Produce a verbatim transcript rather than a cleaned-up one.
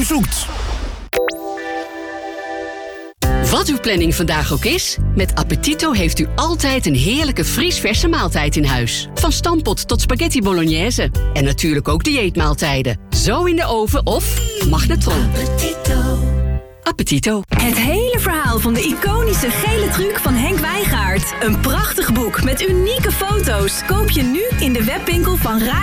u zoekt. Wat uw planning vandaag ook is, met Appetito heeft u altijd een heerlijke vriesverse maaltijd in huis. Van stampot tot spaghetti bolognese. En natuurlijk ook dieetmaaltijden. Zo in de oven of magnetron. Appetito. Appetito. Het hele verhaal van de iconische gele truc van Henk Wijngaard. Een prachtig boek met unieke foto's. Koop je nu in de webwinkel van Radio